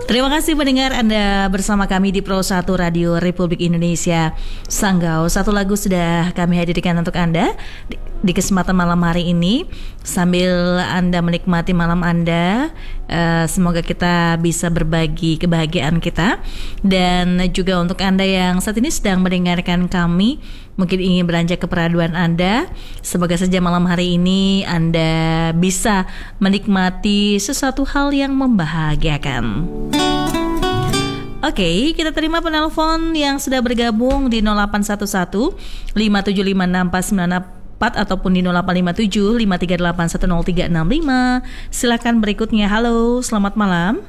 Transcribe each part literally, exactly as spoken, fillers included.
Terima kasih pendengar, Anda bersama kami di Pro satu Radio Republik Indonesia Sanggau. Satu lagu sudah kami hadirkan untuk Anda di, di kesempatan malam hari ini. Sambil Anda menikmati malam Anda, uh, semoga kita bisa berbagi kebahagiaan kita. Dan juga untuk Anda yang saat ini sedang mendengarkan kami, mungkin ingin beranjak ke peraduan Anda, semoga saja malam hari ini Anda bisa menikmati sesuatu hal yang membahagiakan. Oke, okay, kita terima penelpon yang sudah bergabung di nol delapan satu satu lima tujuh lima enam empat sembilan empat ataupun di nol delapan lima tujuh lima tiga delapan satu nol tiga enam lima. Silakan berikutnya. Halo, selamat malam.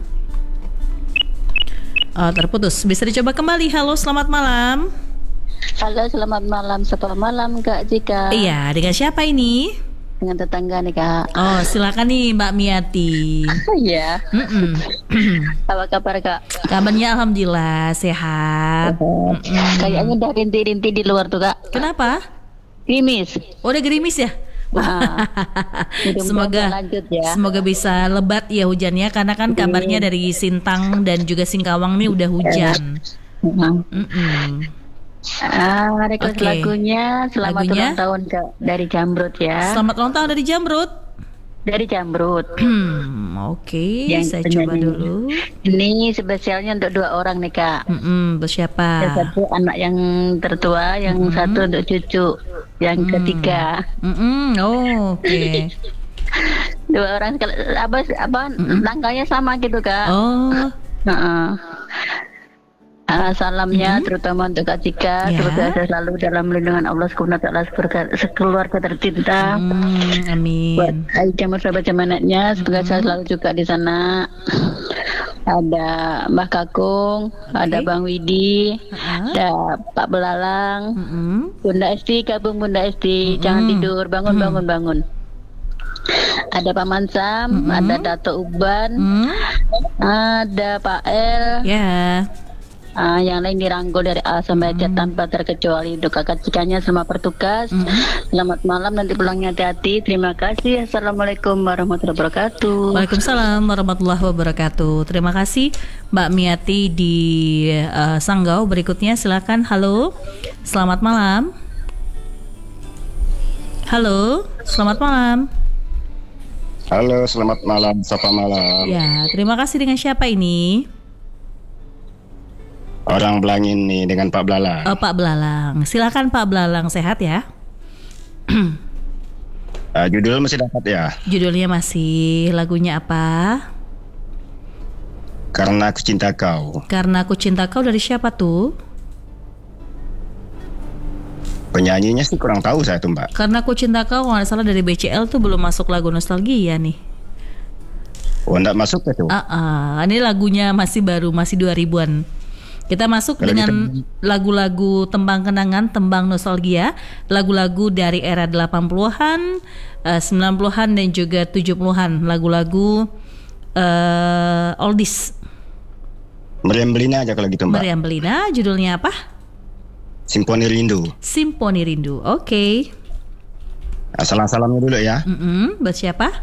Oh, terputus. Bisa dicoba kembali. Halo, selamat malam. Halo, selamat malam. Selamat malam Kak Jika. Iya, dengan siapa ini? Dengan tetangga nih Kak. Oh, silakan nih Mbak Miati. Iya. Apa kabar Kak? Kabarnya alhamdulillah sehat. Kayaknya udah rinti-rinti di luar tuh Kak. Kenapa? Gerimis. Oh, udah gerimis ya? Nah, semoga lanjut ya. Semoga bisa lebat ya hujannya, karena kan kabarnya dari Sintang dan juga Singkawang nih udah hujan. Mm-mm. Ah, request Okay. lagunya Selamat Lagunya? ulang tahun Kak dari Jamrut ya. Selamat ulang tahun dari Jamrut. Dari Jamrut. Hmm, Oke, Yang saya penyanyi. coba dulu. Ini spesialnya untuk dua orang nih Kak. Mm-mm, bersiapa? Yang satu anak yang tertua, yang Mm-mm. satu untuk cucu, yang Hmm. ketiga. Mm-mm, Oh, oke. Dua orang sekali- apa apa tanggalnya sama gitu Kak. Oh, Heeh. Ah, salamnya Mhm. terutama untuk Kak Cika, Ya. semoga saya selalu dalam lindungan Allah subhanahu wa taala sekeluarga- sekeluarga tercinta. mm, Buat amin. Aida sahabat jamanatnya, semoga saya selalu juga di sana. Ada Mbah Kakung, ada Bang Widi, Ha-ha. ada Pak Belalang, Mm-mm. Bunda Esti, gabung Bunda Esti, Mm-mm. jangan tidur, bangun Mm. bangun bangun. Ada Pak Mansam, Mm-mm. ada Dato Uban, Mm, ada Pak El. Ya. Ah, yang lain dirangkul dari A sampai Z tanpa terkecuali. Untuk kakak cikanya semua pertugas. Mm. Selamat malam, nanti pulangnya hati-hati. Terima kasih. Assalamualaikum warahmatullahi wabarakatuh. Waalaikumsalam warahmatullahi wabarakatuh. Terima kasih Mbak Miati di uh, Sanggau. Berikutnya silakan. Halo, selamat malam. Halo, selamat malam. Halo, selamat malam, sapa malam. Ya, terima kasih. Dengan siapa ini? Orang Belangin nih dengan Pak Blala. Oh, Pak Belalang. Silakan Pak Belalang, sehat ya? Uh, judul masih dapat ya? Judulnya masih, lagunya apa? Karena Aku Cinta Kau. Karena Aku Cinta Kau dari siapa tuh? Penyanyinya sih kurang tahu saya tuh Mbak. Karena Aku Cinta Kau nggak salah dari B C L tuh, belum masuk lagu nostalgia nih. Oh, enggak masuk ya tuh? Ah, ah, ini lagunya masih baru, masih dua ribuan. Kita masuk Kalau dengan kita- lagu-lagu tembang kenangan, tembang nostalgia, lagu-lagu dari era delapan puluhan, eh, sembilan puluhan dan juga tujuh puluhan, lagu-lagu eh, oldies. Meriam Belina aja kalau gitu Mbak. Meriam Belina, judulnya apa? Simponi Rindu. Simponi Rindu. Oke. Salam-salamnya dulu ya. Mm-mm, buat siapa?